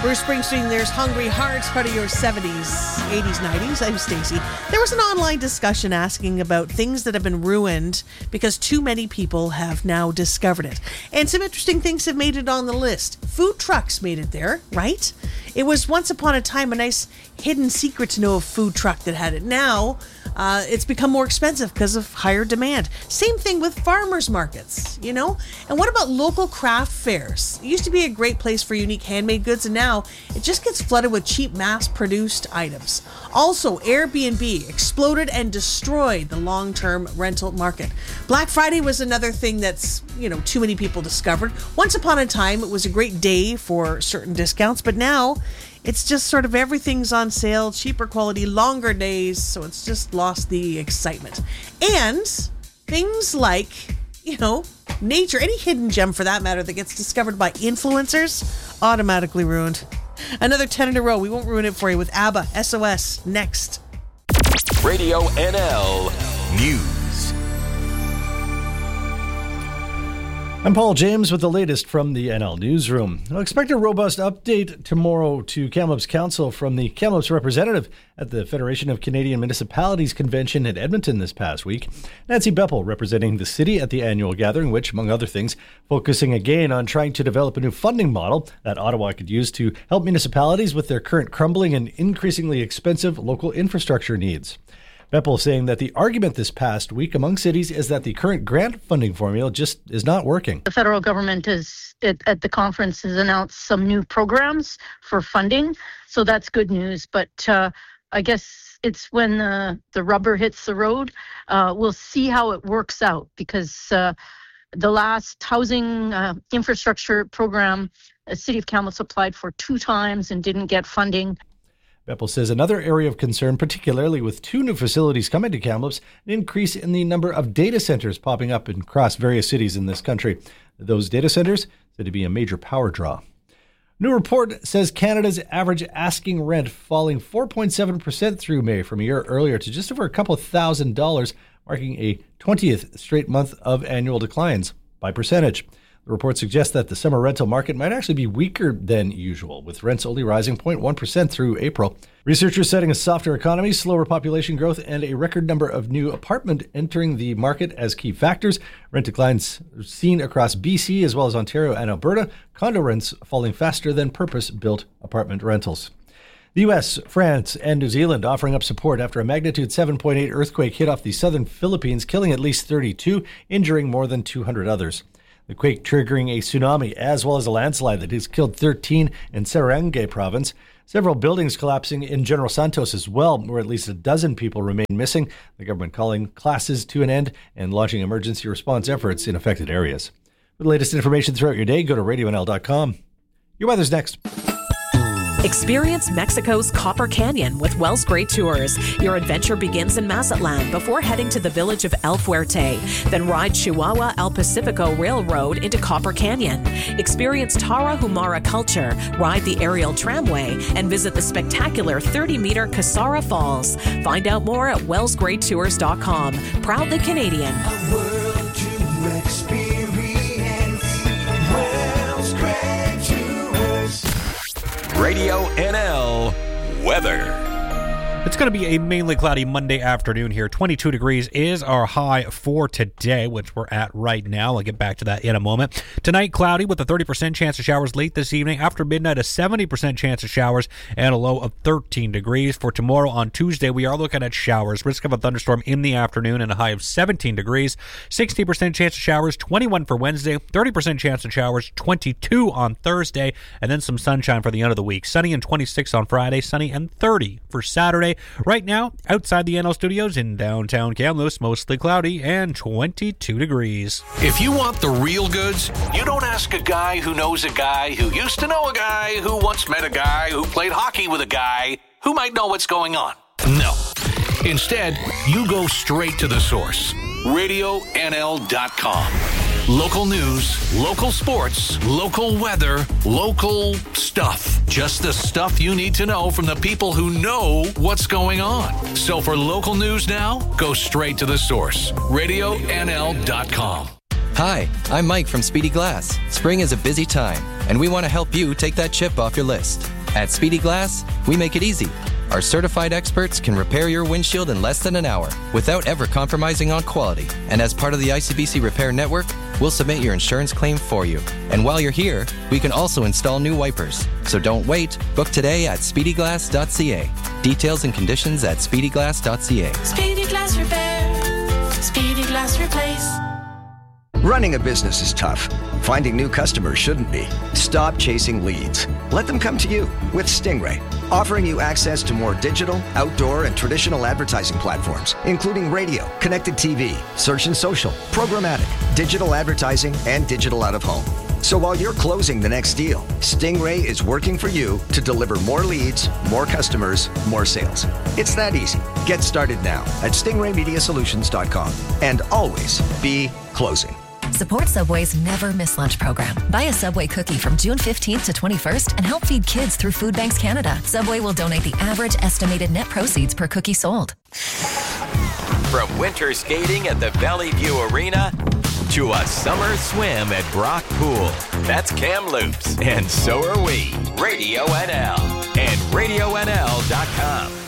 Bruce Springsteen, there's Hungry Hearts, part of your 70s, 80s, 90s. I'm Stacey. There was an online discussion asking about things that have been ruined because too many people have now discovered it. And some interesting things have made it on the list. Food trucks made it there, right? It was once upon a time a nice hidden secret to know a food truck that had it. Now, it's become more expensive because of higher demand. Same thing with farmers markets, you know? And what about local craft fairs? It used to be a great place for unique handmade goods, and now it just gets flooded with cheap mass-produced items. Also, Airbnb exploded and destroyed the long-term rental market. Black Friday was another thing that's, too many people discovered. Once upon a time, it was a great day for certain discounts, but now it's just sort of everything's on sale, cheaper quality, longer days, so it's just lost the excitement. And things like, nature, any hidden gem for that matter that gets discovered by influencers, automatically ruined. Another 10 in a row. We won't ruin it for you with ABBA, SOS, next. Radio NL News. I'm Paul James with the latest from the NL Newsroom. I'll expect a robust update tomorrow to Kamloops Council from the Kamloops representative at the Federation of Canadian Municipalities Convention in Edmonton this past week. Nancy Beppel representing the city at the annual gathering, which, among other things, focusing again on trying to develop a new funding model that Ottawa could use to help municipalities with their current crumbling and increasingly expensive local infrastructure needs. Beppel saying that the argument this past week among cities is that the current grant funding formula just is not working. The federal government at the conference has announced some new programs for funding, so that's good news. But I guess it's when the rubber hits the road. We'll see how it works out, because the last housing infrastructure program, the City of Kamloops applied for 2 times and didn't get funding. Beppel says another area of concern, particularly with 2 new facilities coming to Kamloops, an increase in the number of data centers popping up across various cities in this country. Those data centers said to be a major power draw. New report says Canada's average asking rent falling 4.7% through May from a year earlier to just over a couple $1,000, marking a 20th straight month of annual declines by percentage. The report suggests that the summer rental market might actually be weaker than usual, with rents only rising 0.1% through April. Researchers citing a softer economy, slower population growth, and a record number of new apartment entering the market as key factors. Rent declines seen across BC as well as Ontario and Alberta, condo rents falling faster than purpose-built apartment rentals. The U.S., France, and New Zealand offering up support after a magnitude 7.8 earthquake hit off the southern Philippines, killing at least 32, injuring more than 200 others. The quake triggering a tsunami as well as a landslide that has killed 13 in Sarangay province. Several buildings collapsing in General Santos as well, where at least a dozen people remain missing. The government calling classes to an end and launching emergency response efforts in affected areas. For the latest information throughout your day, go to radionl.com. Your weather's next. Experience Mexico's Copper Canyon with Wells Great Tours. Your adventure begins in Mazatlan before heading to the village of El Fuerte. Then ride Chihuahua El Pacifico Railroad into Copper Canyon. Experience Tarahumara culture, ride the aerial tramway, and visit the spectacular 30-meter Casara Falls. Find out more at wellsgreattours.com. Proudly Canadian. A world to experience. Wells Great Tours. Radio NL weather. It's going to be a mainly cloudy Monday afternoon here. 22 degrees is our high for today, which we're at right now. I'll get back to that in a moment. Tonight, cloudy with a 30% chance of showers late this evening. After midnight, a 70% chance of showers and a low of 13 degrees. For tomorrow on Tuesday, we are looking at showers. Risk of a thunderstorm in the afternoon and a high of 17 degrees. 60% chance of showers, 21 for Wednesday. 30% chance of showers, 22 on Thursday. And then some sunshine for the end of the week. Sunny and 26 on Friday. Sunny and 30 for Saturday. Right now, outside the NL Studios in downtown Kamloops, mostly cloudy and 22 degrees. If you want the real goods, you don't ask a guy who knows a guy who used to know a guy who once met a guy who played hockey with a guy who might know what's going on. No. Instead, you go straight to the source. RadioNL.com. Local news, local sports, local weather, local stuff. Just the stuff you need to know from the people who know what's going on. So for local news now, go straight to the source. RadioNL.com. Hi, I'm Mike from Speedy Glass. Spring is a busy time, and we want to help you take that chip off your list. At Speedy Glass, we make it easy. Our certified experts can repair your windshield in less than an hour without ever compromising on quality. And as part of the ICBC Repair Network, we'll submit your insurance claim for you. And while you're here, we can also install new wipers. So don't wait. Book today at speedyglass.ca. Details and conditions at speedyglass.ca. Speedy Glass Repair. Speedy Glass Replace. Running a business is tough. Finding new customers shouldn't be. Stop chasing leads. Let them come to you with Stingray, offering you access to more digital, outdoor, and traditional advertising platforms, including radio, connected TV, search and social, programmatic, digital advertising, and digital out-of-home. So while you're closing the next deal, Stingray is working for you to deliver more leads, more customers, more sales. It's that easy. Get started now at stingraymediasolutions.com and always be closing. Support Subway's Never Miss Lunch program. Buy a Subway cookie from June 15th to 21st and help feed kids through Food Banks Canada. Subway will donate the average estimated net proceeds per cookie sold. From winter skating at the Valley View Arena to a summer swim at Brock Pool. That's Kamloops, and so are we. Radio NL and RadioNL.com.